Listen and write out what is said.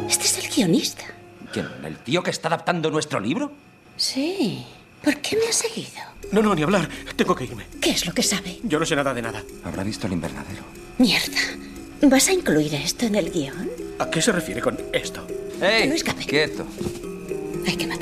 Este es el guionista. ¿Quién? ¿El tío que está adaptando nuestro libro? Sí. ¿Por qué me ha seguido? No, ni hablar. Tengo que irme. ¿Qué es lo que sabe? Yo no sé nada de nada. Habrá visto el invernadero. Mierda. ¿Vas a incluir esto en el guión? ¿A qué se refiere con esto? ¡Ey! Que no escape. ¡Quieto! Hay que matar.